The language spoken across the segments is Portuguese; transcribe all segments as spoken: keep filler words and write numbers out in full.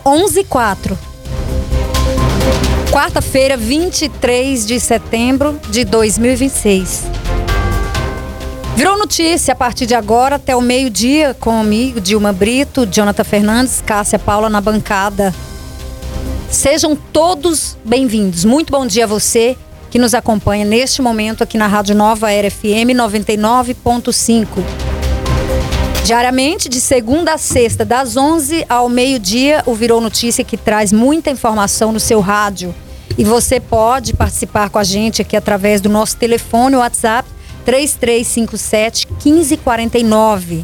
onze e quatro. Quarta-feira, vinte e três de setembro de dois mil e vinte e seis. Virou notícia a partir de agora até o meio-dia comigo, Dilma Brito, Jonathan Fernandes, Cássia Paula na bancada. Sejam todos bem-vindos. Muito bom dia a você que nos acompanha neste momento aqui na Rádio Nova Era F M noventa e nove ponto cinco. Diariamente, de segunda a sexta, das onze ao meio-dia, o Virou Notícia que traz muita informação no seu rádio. E você pode participar com a gente aqui através do nosso telefone, o WhatsApp, três três cinco sete, um cinco quatro nove.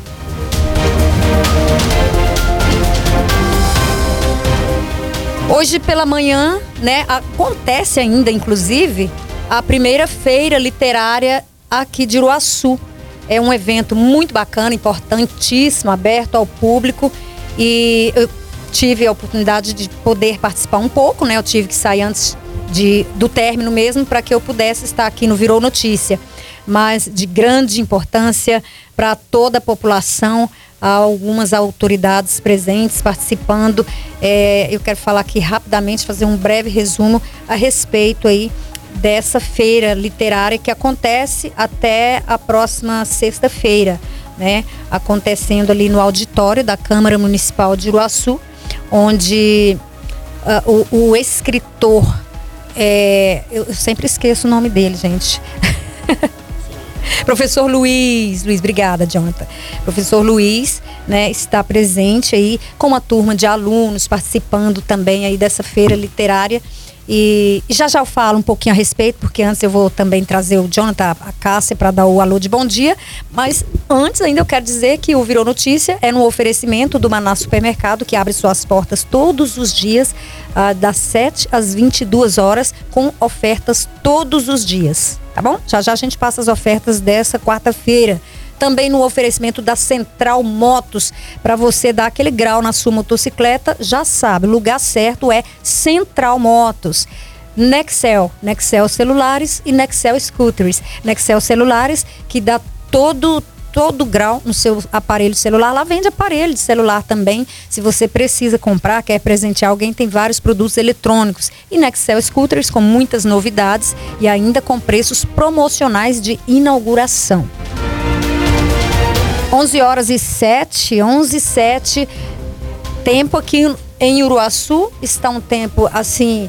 Hoje pela manhã, né, acontece ainda, inclusive, a primeira feira literária aqui de Iruaçu. É um evento muito bacana, importantíssimo, aberto ao público. E eu tive a oportunidade de poder participar um pouco, né? Eu tive que sair antes de, do término mesmo para que eu pudesse estar aqui no Virou Notícia. Mas de grande importância para toda a população, há algumas autoridades presentes participando. É, eu quero falar aqui rapidamente, fazer um breve resumo a respeito aí dessa feira literária que acontece até a próxima sexta-feira, né? Acontecendo ali no auditório da Câmara Municipal de Iruaçu, onde uh, o, o escritor, é, eu sempre esqueço o nome dele, gente. Professor Luiz, Luiz, obrigada, Jonathan. Professor Luiz, né, está presente aí com uma turma de alunos participando também aí dessa feira literária. E, e já já eu falo um pouquinho a respeito, porque antes eu vou também trazer o Jonathan, a Cássia, para dar o alô de bom dia. Mas antes ainda eu quero dizer que o Virou Notícia é no oferecimento do Maná Supermercado, que abre suas portas todos os dias, ah, das sete às vinte e duas horas, com ofertas todos os dias, tá bom? Já já a gente passa as ofertas dessa quarta-feira. Também no oferecimento da Central Motos, para você dar aquele grau na sua motocicleta, já sabe, o lugar certo é Central Motos. Nexel, Nexel Celulares e Nexel Scooters. Nexel Celulares, que dá todo todo grau no seu aparelho celular. Lá vende aparelho de celular também. Se você precisa comprar, quer presentear alguém, tem vários produtos eletrônicos. E Nexel Scooters com muitas novidades e ainda com preços promocionais de inauguração. onze horas e sete, onze e sete, tempo aqui em Iruaçu está um tempo assim,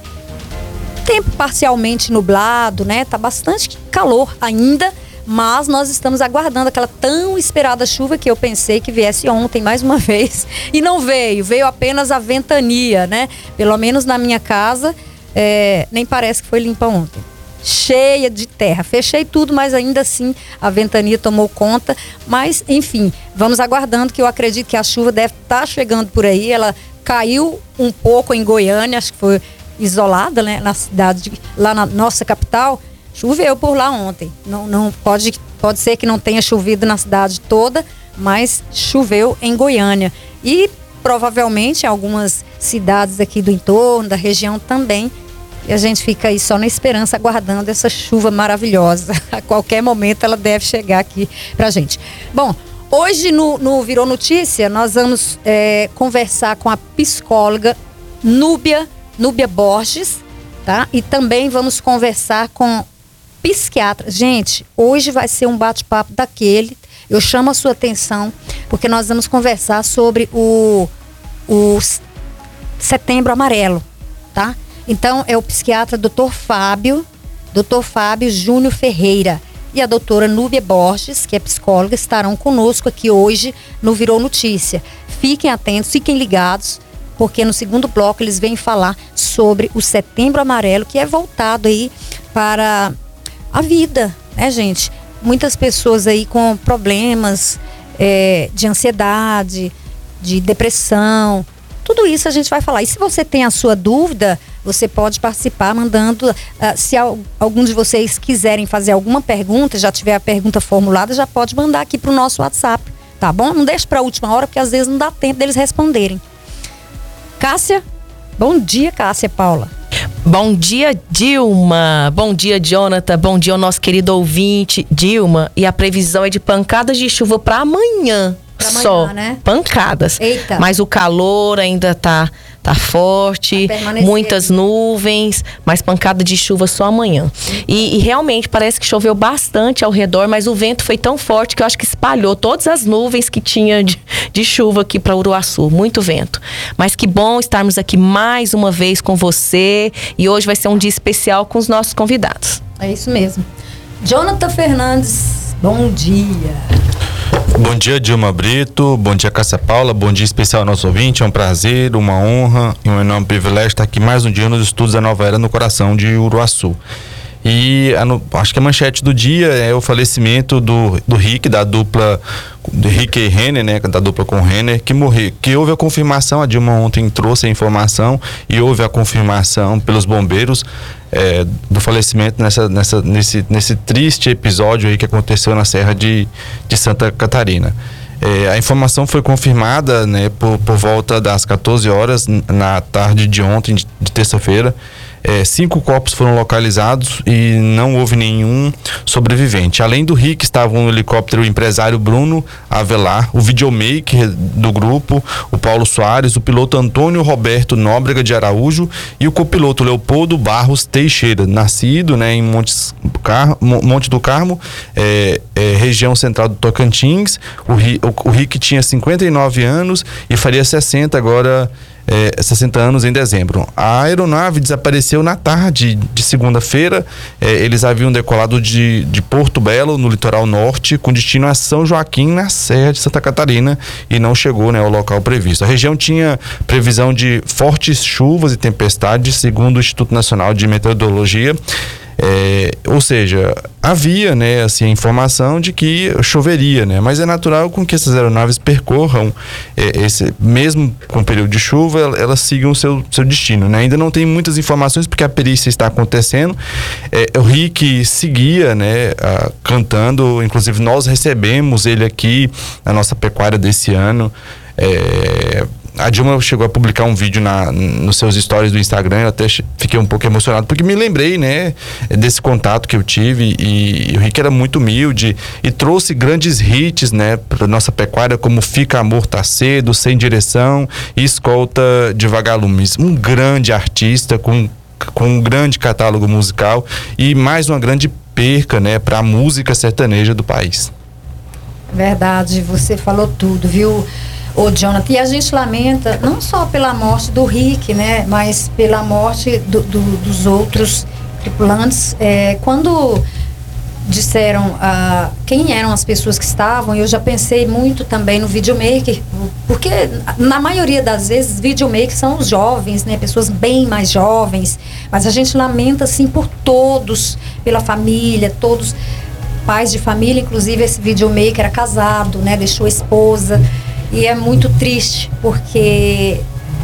tempo parcialmente nublado, né? Tá bastante calor ainda, mas nós estamos aguardando aquela tão esperada chuva que eu pensei que viesse ontem mais uma vez e não veio, veio apenas a ventania, né? Pelo menos na minha casa, é, nem parece que foi limpa ontem. Cheia de terra, fechei tudo, mas ainda assim a ventania tomou conta. Mas enfim, vamos aguardando, que eu acredito que a chuva deve estar chegando por aí. Ela caiu um pouco em Goiânia, acho que foi isolada, né, na cidade de, lá na nossa capital. Choveu por lá ontem. Não, não pode, pode ser que não tenha chovido na cidade toda, mas choveu em Goiânia e provavelmente em algumas cidades aqui do entorno, da região também. E a gente fica aí só na esperança, aguardando essa chuva maravilhosa. A qualquer momento ela deve chegar aqui pra gente. Bom, hoje no, no Virou Notícia, nós vamos é, conversar com a psicóloga Núbia, Núbia Borges, tá? E também vamos conversar com psiquiatra. Gente, hoje vai ser um bate-papo daquele. Eu chamo a sua atenção, porque nós vamos conversar sobre o, o Setembro Amarelo, tá? Então, é o psiquiatra doutor Fábio, doutor Fábio Júnior Ferreira e a doutora Núbia Borges, que é psicóloga, estarão conosco aqui hoje no Virou Notícia. Fiquem atentos, fiquem ligados, porque no segundo bloco eles vêm falar sobre o Setembro Amarelo, que é voltado aí para a vida, né, gente? Muitas pessoas aí com problemas é, de ansiedade, de depressão, tudo isso a gente vai falar. E se você tem a sua dúvida, você pode participar mandando, uh, se al- algum de vocês quiserem fazer alguma pergunta, já tiver a pergunta formulada, já pode mandar aqui pro nosso WhatsApp, tá bom? Não deixe para a última hora, porque às vezes não dá tempo deles responderem. Cássia, bom dia, Cássia Paula. Bom dia, Dilma. Bom dia, Jonathan. Bom dia ao nosso querido ouvinte, Dilma. E a previsão é de pancadas de chuva para amanhã. Pra amanhã, só, né? pancadas. Eita. Mas o calor ainda tá, tá forte, muitas nuvens, mas pancada de chuva só amanhã. E, e realmente parece que choveu bastante ao redor, mas o vento foi tão forte que eu acho que espalhou todas as nuvens que tinha de, de chuva aqui para Uruaçu. Muito vento. Mas que bom estarmos aqui mais uma vez com você, e hoje vai ser um dia especial com os nossos convidados. É isso mesmo. Jonathan Fernandes, bom dia. Bom dia, Dilma Brito. Bom dia, Cássia Paula. Bom dia especial ao nosso ouvinte. É um prazer, uma honra e um enorme privilégio estar aqui mais um dia nos estudos da Nova Era no coração de Uruaçu. E a, no, acho que a manchete do dia é o falecimento do, do Rick, da dupla do Rick e Renner, né, da dupla com Renner, que morreu, que houve a confirmação. A Dilma ontem trouxe a informação e houve a confirmação pelos bombeiros é, do falecimento nessa, nessa, nesse, nesse triste episódio aí que aconteceu na Serra de, de Santa Catarina. É, a informação foi confirmada, né, por, por volta das quatorze horas na tarde de ontem, de, de terça-feira. É, cinco corpos foram localizados e não houve nenhum sobrevivente. Além do Rick, estavam no helicóptero o empresário Bruno Avelar, o videomaker do grupo, o Paulo Soares, o piloto Antônio Roberto Nóbrega de Araújo e o copiloto Leopoldo Barros Teixeira, nascido, né, em Montes, Car... Monte do Carmo, é, é, região central do Tocantins. O, o, o Rick tinha cinquenta e nove anos e faria sessenta agora. É, sessenta anos em dezembro. A aeronave desapareceu na tarde de segunda-feira. É, eles haviam decolado de, de Porto Belo, no litoral norte, com destino a São Joaquim, na Serra de Santa Catarina, e não chegou, né, ao local previsto. A região tinha previsão de fortes chuvas e tempestades, segundo o Instituto Nacional de Meteorologia. É, ou seja, havia, né, assim, a informação de que choveria, né, mas é natural com que essas aeronaves percorram é, esse, mesmo com período de chuva, elas sigam o seu, seu destino, né? Ainda não tem muitas informações porque a perícia está acontecendo. É, o Rick seguia, né, a, cantando, inclusive nós recebemos ele aqui na nossa pecuária desse ano. É, a Dilma chegou a publicar um vídeo na, nos seus stories do Instagram. Eu até fiquei um pouco emocionado porque me lembrei, né, desse contato que eu tive, e, e o Rick era muito humilde e trouxe grandes hits, né, para nossa pecuária, como Fica Amor Tá Cedo, Sem Direção e Escolta de Vagalumes. Um grande artista com, com um grande catálogo musical e mais uma grande perca, né, para a música sertaneja do país. Verdade, você falou tudo, viu, ô Jonathan? E a gente lamenta não só pela morte do Rick, né, mas pela morte do, do, dos outros tripulantes. É, quando disseram ah, quem eram as pessoas que estavam, eu já pensei muito também no videomaker, porque na maioria das vezes videomakers são os jovens, né, pessoas bem mais jovens, mas a gente lamenta assim por todos, pela família, todos pais de família. Inclusive esse videomaker era casado, né, deixou a esposa. E é muito triste, porque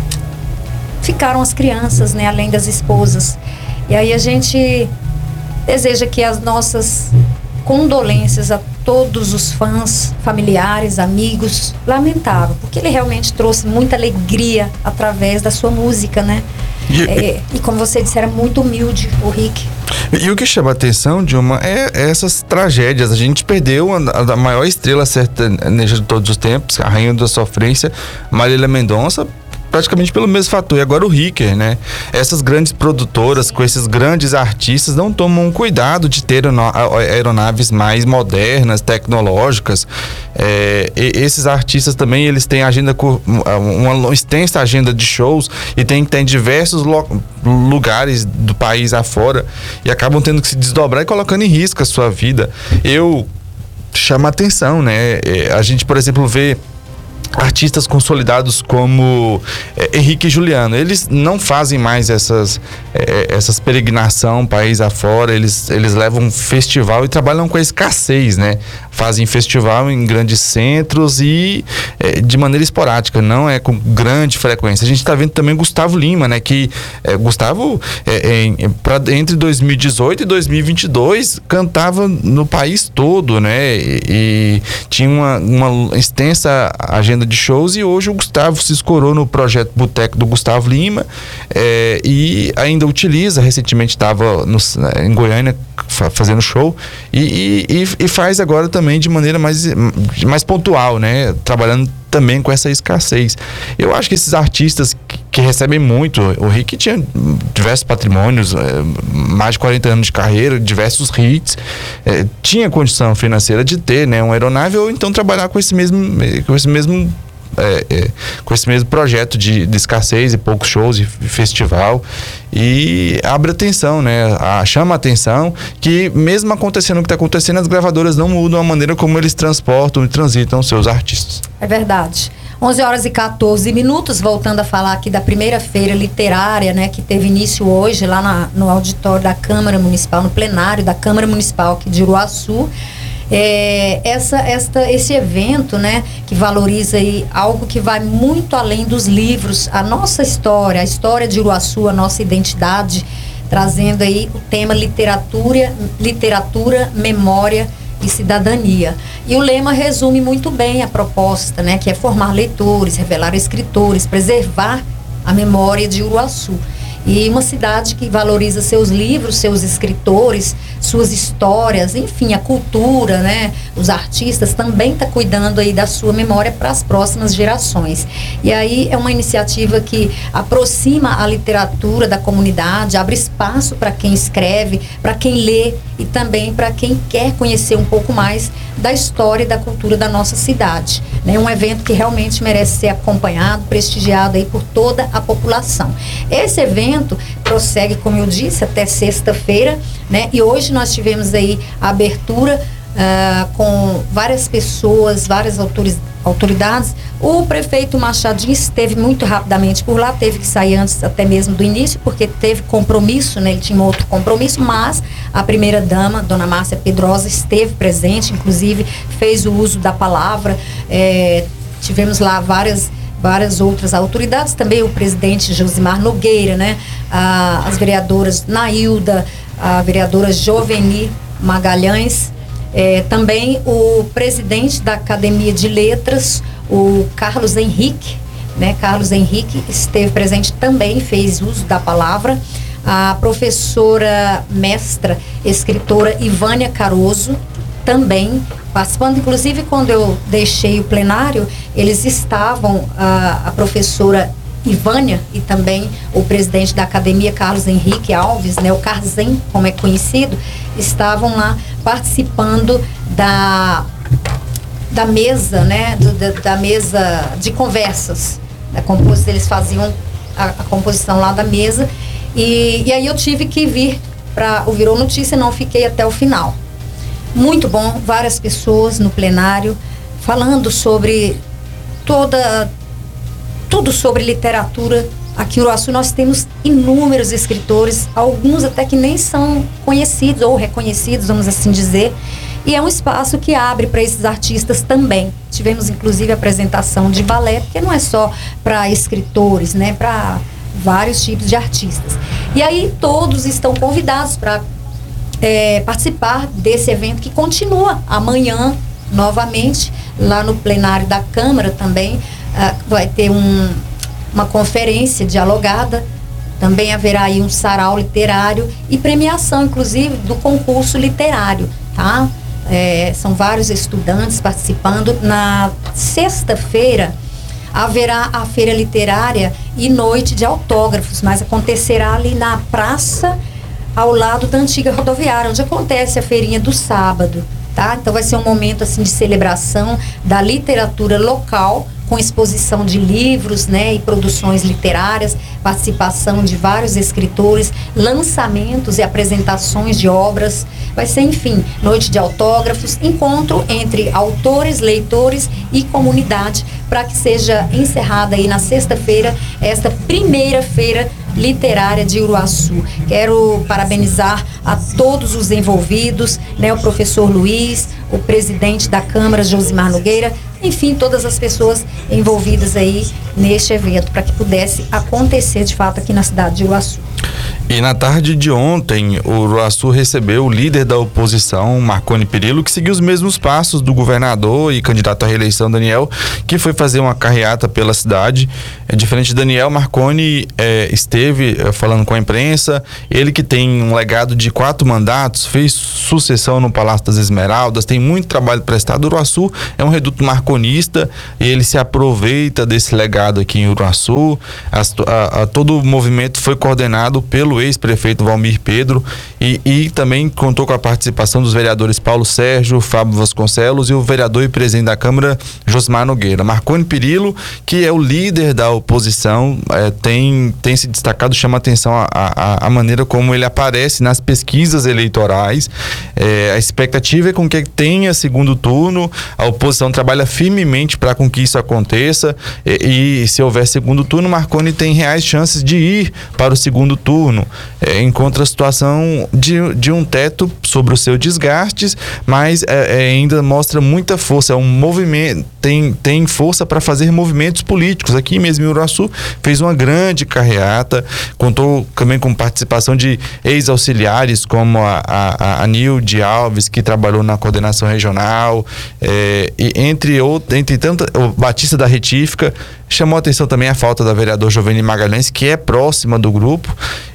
ficaram as crianças, né, além das esposas. E aí a gente deseja que as nossas condolências a todos os fãs, familiares, amigos. Lamentável, porque ele realmente trouxe muita alegria através da sua música, né? E, é, e como você disse, era muito humilde o Rick. E o que chama a atenção, Dilma, é essas tragédias. A gente perdeu a, a maior estrela sertaneja de todos os tempos, a rainha da sofrência, Marília Mendonça, praticamente pelo mesmo fator. E agora o Ricker, né? Essas grandes produtoras com esses grandes artistas não tomam cuidado de ter aeronaves mais modernas, tecnológicas. É, esses artistas também, eles têm agenda, uma extensa agenda de shows, e tem que ter em diversos lugares do país afora, e acabam tendo que se desdobrar e colocando em risco a sua vida. Eu chamo a atenção, né? A gente, por exemplo, vê artistas consolidados como é, Henrique e Juliano. Eles não fazem mais essas, é, essas peregrinação país afora. Eles, eles levam um festival e trabalham com a escassez, né? Fazem festival em grandes centros e é, de maneira esporádica, não é com grande frequência. A gente está vendo também Gustavo Lima, né? Que é, Gustavo, é, é, pra, entre dois mil e dezoito e dois mil e vinte e dois, cantava no país todo, né? E, e tinha uma, uma extensa agenda agenda de shows, e hoje o Gustavo se escorou no projeto Boteco do Gustavo Lima, é, e ainda utiliza, recentemente estava em Goiânia fazendo show, e, e, e faz agora também de maneira mais, mais pontual, né? Trabalhando também com essa escassez. Eu acho que esses artistas que, que recebem muito, o Rick tinha diversos patrimônios, é, mais de quarenta anos de carreira, diversos hits, é, tinha condição financeira de ter, né, uma aeronave, ou então trabalhar com esse mesmo, com esse mesmo É, é, com esse mesmo projeto de, de escassez e poucos shows e festival, e abre atenção, né? A, chama a atenção que, mesmo acontecendo o que está acontecendo, as gravadoras não mudam a maneira como eles transportam e transitam seus artistas. É verdade. onze horas e quatorze minutos, voltando a falar aqui da primeira feira literária, né, que teve início hoje lá na, no auditório da Câmara Municipal, no plenário da Câmara Municipal aqui de Uruaçu. É, essa, esta, esse evento, né, que valoriza aí algo que vai muito além dos livros, a nossa história, a história de Uruaçu, a nossa identidade, trazendo aí o tema literatura, literatura, memória e cidadania. E o lema resume muito bem a proposta, né, que é formar leitores, revelar escritores, preservar a memória de Uruaçu. E uma cidade que valoriza seus livros, seus escritores, suas histórias, enfim, a cultura, né? Os artistas também está cuidando aí da sua memória para as próximas gerações. E aí é uma iniciativa que aproxima a literatura da comunidade, abre espaço para quem escreve, para quem lê e também para quem quer conhecer um pouco mais da história e da cultura da nossa cidade. É um evento que realmente merece ser acompanhado, prestigiado aí por toda a população. Esse evento prossegue, como eu disse, até sexta-feira, né? E hoje nós tivemos aí a abertura uh, com várias pessoas, várias autoridades. O prefeito Machadinho esteve muito rapidamente por lá, teve que sair antes até mesmo do início, porque teve compromisso, né? Ele tinha outro compromisso, mas a primeira-dama, dona Márcia Pedrosa, esteve presente, inclusive fez o uso da palavra. É, tivemos lá várias várias outras autoridades, também o presidente Josimar Nogueira, né? Ah, as vereadoras Nailda, a vereadora Joveni Magalhães, é, também o presidente da Academia de Letras, o Carlos Henrique, né? Carlos Henrique esteve presente também, fez uso da palavra. A professora mestra, escritora Ivânia Caroso, também participando. Inclusive, quando eu deixei o plenário, eles estavam, a, a professora Ivânia e também o presidente da academia, Carlos Henrique Alves, né, o Carzem, como é conhecido, estavam lá participando da, da mesa, né, do, da, da mesa de conversas. Da composição, eles faziam a, a composição lá da mesa, e, e aí eu tive que vir para o Virou Notícia, não fiquei até o final. Muito bom, várias pessoas no plenário falando sobre toda, tudo sobre literatura. Aqui em Uruaçu nós temos inúmeros escritores, alguns até que nem são conhecidos ou reconhecidos, vamos assim dizer. E é um espaço que abre para esses artistas também. Tivemos inclusive a apresentação de balé, porque não é só para escritores, né? Para vários tipos de artistas. E aí todos estão convidados para É, participar desse evento que continua amanhã novamente lá no plenário da Câmara também. Uh, vai ter um, uma conferência dialogada, também haverá aí um sarau literário e premiação inclusive do concurso literário, tá? É, são vários estudantes participando. Na sexta-feira haverá a feira literária e noite de autógrafos, mas acontecerá ali na praça ao lado da antiga rodoviária, onde acontece a feirinha do sábado, tá? Então vai ser um momento assim de celebração da literatura local, com exposição de livros, né, e produções literárias, participação de vários escritores, lançamentos e apresentações de obras. Vai ser, enfim, noite de autógrafos, encontro entre autores, leitores e comunidade, para que seja encerrada aí na sexta-feira esta primeira feira literária de Uruaçu. Quero parabenizar a todos os envolvidos, né, o professor Luiz, o presidente da Câmara, Josimar Nogueira, enfim, todas as pessoas envolvidas aí neste evento, para que pudesse acontecer de fato aqui na cidade de Uruaçu. E na tarde de ontem, o Uruaçu recebeu o líder da oposição, Marconi Perillo, que seguiu os mesmos passos do governador e candidato à reeleição, Daniel, que foi fazer uma carreata pela cidade. É, diferente de Daniel, Marconi é, esteve é, falando com a imprensa, ele que tem um legado de quatro mandatos, fez sucessão no Palácio das Esmeraldas, tem muito trabalho prestado. O Uruaçu é um reduto marconista e ele se aproveita desse legado aqui em Uruaçu. As, a, a, todo o movimento foi coordenado pelo ex-prefeito Valmir Pedro e, e também contou com a participação dos vereadores Paulo Sérgio, Fábio Vasconcelos e o vereador e presidente da Câmara, Josmar Nogueira. Marconi Perillo, que é o líder da oposição, é, tem, tem se destacado, chama atenção a, a, a maneira como ele aparece nas pesquisas eleitorais. É, a expectativa é com que tenha segundo turno, a oposição trabalha firmemente para com que isso aconteça e, e se houver segundo turno, Marconi tem reais chances de ir para o segundo turno. É, encontra a situação de, de um teto sobre os seus desgastes, mas é, é, ainda mostra muita força, é um movimento, tem, tem força para fazer movimentos políticos. Aqui mesmo em Uruaçu fez uma grande carreata, contou também com participação de ex-auxiliares como a, a, a Nilde Alves, que trabalhou na coordenação regional, é, e entre outros, entre tanto, o Batista da Retífica. Chamou a atenção também a falta da vereadora Jovene Magalhães, que é próxima do grupo,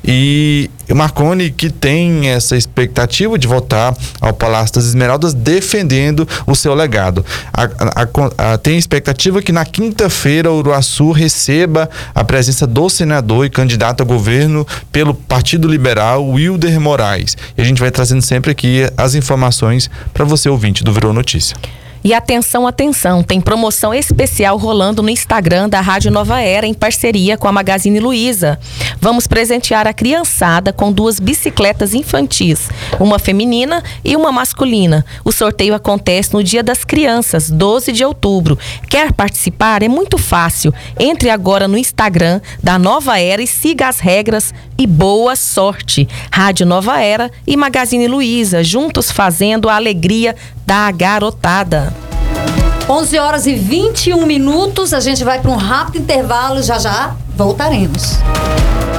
e o Marconi, que tem essa expectativa de voltar ao Palácio das Esmeraldas defendendo o seu legado. A, a, a, tem expectativa que na quinta-feira o Uruaçu receba a presença do senador e candidato a governo pelo Partido Liberal, Wilder Moraes. E a gente vai trazendo sempre aqui as informações para você, ouvinte do Virou Notícia. E atenção, atenção, tem promoção especial rolando no Instagram da Rádio Nova Era em parceria com a Magazine Luiza. Vamos presentear a criançada com duas bicicletas infantis, uma feminina e uma masculina. O sorteio acontece no Dia das Crianças, doze de outubro. Quer participar? É muito fácil. Entre agora no Instagram da Nova Era e siga as regras e boa sorte. Rádio Nova Era e Magazine Luiza, juntos fazendo a alegria da garotada. onze horas e vinte e um minutos, a gente vai para um rápido intervalo, já já voltaremos.